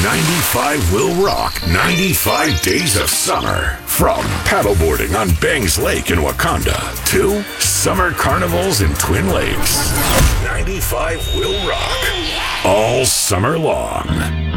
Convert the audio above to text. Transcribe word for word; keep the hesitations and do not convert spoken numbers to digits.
ninety-five will rock ninety-five days of summer. From paddleboarding on Bangs Lake in Wakanda to summer carnivals in Twin Lakes. ninety-five will rock all summer long.